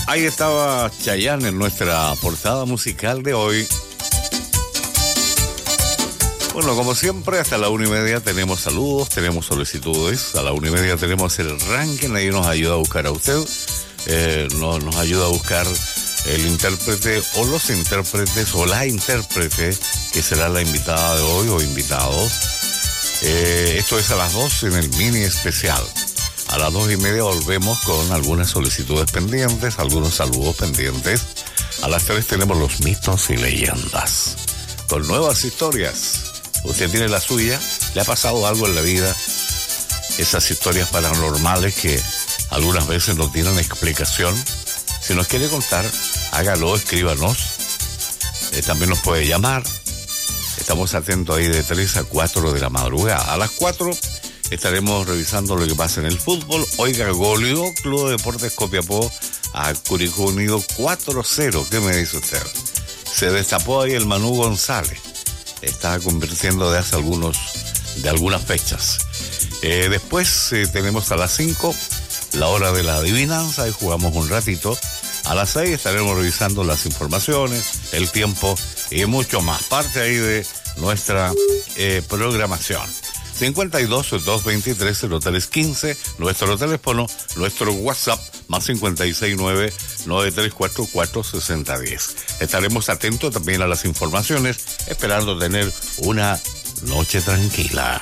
Ahí estaba Chayanne en nuestra portada musical de hoy. Bueno, como siempre, hasta la 1:30 tenemos saludos, tenemos solicitudes. A la 1:30 tenemos el ranking, ahí nos ayuda a buscar a usted. Nos ayuda a buscar el intérprete o los intérpretes o la intérprete que será la invitada de hoy o invitado. Esto es a las 2 en el mini especial. A las 2:30 volvemos con algunas solicitudes pendientes, algunos saludos pendientes. A las 3 tenemos los mitos y leyendas, con nuevas historias. Usted tiene la suya, le ha pasado algo en la vida. Esas historias paranormales que algunas veces no tienen explicación. Si nos quiere contar, hágalo, escríbanos. También nos puede llamar. Estamos atentos ahí de 3 a 4 de la madrugada. A las 4 estaremos revisando lo que pasa en el fútbol. Oiga, goleó Club de Deportes Copiapó a Curicó Unido 4-0. ¿Qué me dice usted? Se destapó ahí el Manu González. Está convirtiendo de hace algunas fechas. Después tenemos a las 5 la hora de la adivinanza y jugamos un ratito. A las 6 estaremos revisando las informaciones, el tiempo y mucho más. Parte ahí de nuestra programación. 52-223-0315, nuestro teléfono, nuestro WhatsApp, más 569-9344-6010. Estaremos atentos también a las informaciones, esperando tener una noche tranquila.